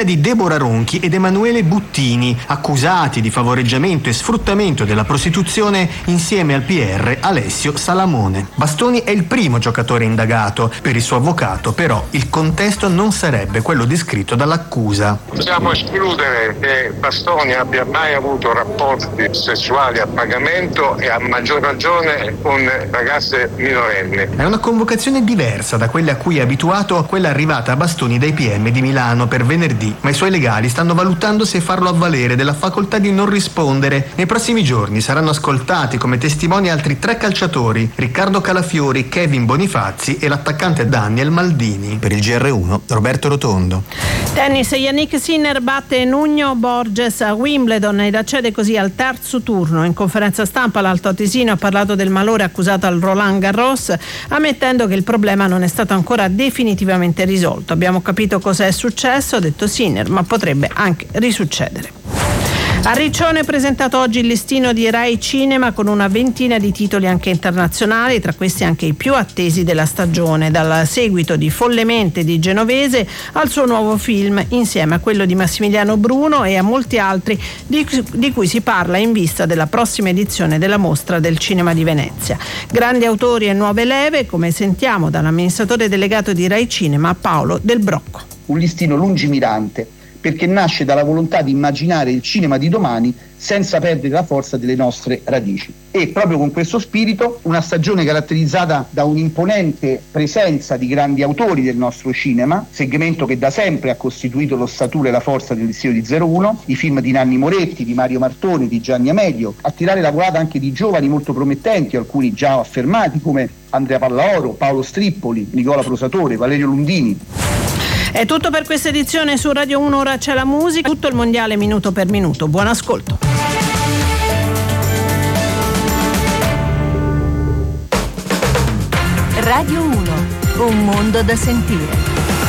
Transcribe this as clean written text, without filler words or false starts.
di Deborah Ronchi ed Emanuele Buttini, accusati di favoreggiamento e sfruttamento della prostituzione insieme al PR Alessio Salamone. Bastoni è il primo giocatore indagato. Per il suo avvocato, però, il contesto non sarebbe quello descritto dall'accusa. Possiamo escludere che Bastoni abbia mai avuto rapporti sessuali a pagamento e a maggior ragione con ragazze minorenni. È una convocazione diversa da quella a cui è abituato, quella arrivata a Bastoni dai PM di Milano per venerdì, ma i suoi legali stanno valutando se farlo avvalere della facoltà di non rispondere. Nei prossimi giorni saranno ascoltati come testimoni altri 3 calciatori, Riccardo Calafiori, Kevin Bonifazzi e l'attaccante Daniel Maldini. Per il GR1, Roberto Rotondo. Tennis, Yannick Sinner batte Nuno Borges a Wimbledon ed accede così al terzo turno. In conferenza stampa l'Alto Atesino ha parlato del malore accusato al Roland Garros, ammettendo che il problema non è stato ancora definitivamente risolto. Abbiamo capito cosa è successo, ha detto Sinner, ma potrebbe anche risuccedere. A Riccione è presentato oggi il listino di Rai Cinema con una ventina di titoli anche internazionali, tra questi anche i più attesi della stagione, dal seguito di Follemente di Genovese al suo nuovo film insieme a quello di Massimiliano Bruno e a molti altri di cui si parla in vista della prossima edizione della Mostra del Cinema di Venezia. Grandi autori e nuove leve, come sentiamo dall'amministratore delegato di Rai Cinema Paolo Del Brocco. Un listino lungimirante, perché nasce dalla volontà di immaginare il cinema di domani senza perdere la forza delle nostre radici. E proprio con questo spirito, una stagione caratterizzata da un'imponente presenza di grandi autori del nostro cinema, segmento che da sempre ha costituito l'ossatura e la forza del listino di 01, i film di Nanni Moretti, di Mario Martoni, di Gianni Amelio, a tirare la guarda anche di giovani molto promettenti, alcuni già affermati come Andrea Pallaoro, Paolo Strippoli, Nicola Prosatore, Valerio Lundini. È tutto per questa edizione. Su Radio 1 ora c'è la musica, tutto il mondiale minuto per minuto. Buon ascolto. Radio 1, un mondo da sentire.